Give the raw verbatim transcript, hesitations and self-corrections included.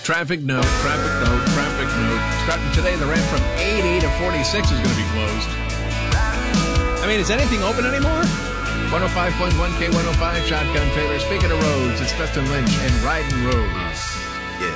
Traffic note, traffic note, traffic note. Starting today, the ramp from eighty to forty-six is going to be closed. I mean, is anything open anymore? one oh five point one K one oh five, Shotgun Trailer. Speaking of roads, it's Dustin Lynch and Riding Road.